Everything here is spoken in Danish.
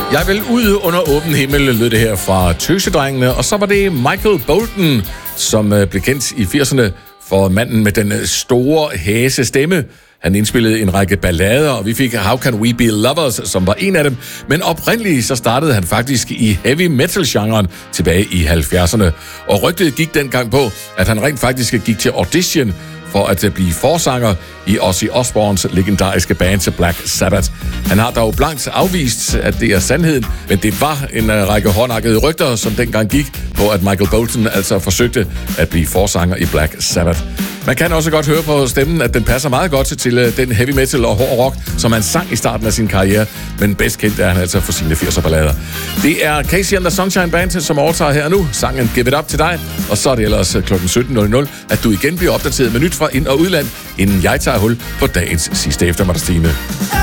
Jeg vil ud under åben himmel, lød det her fra Tøsedrengene, og så var det Michael Bolton, som blev kendt i 80'erne for manden med den store hæse stemme. Han indspillede en række ballader, og vi fik How Can We Be Lovers, som var en af dem. Men oprindeligt så startede han faktisk i heavy metal-genren tilbage i 70'erne. Og rygtet gik dengang på, at han rent faktisk gik til audition for at blive forsanger i Ozzy Osbournes legendariske band Black Sabbath. Han har dog blankt afvist, at det er sandheden, men det var en række hårdnakkede rygter, som dengang gik på, at Michael Bolton altså forsøgte at blive forsanger i Black Sabbath. Man kan også godt høre på stemmen, at den passer meget godt til den heavy metal og hård rock, som han sang i starten af sin karriere, men bedst kendt er han altså for sine 80'er ballader. Det er Casey and the Sunshine Band, som overtager her nu sangen Give It Up til dig, og så er det ellers kl. 17.00, at du igen bliver opdateret med nyt fra ind- og udland, inden jeg tager hul på dagens sidste eftermiddagstime.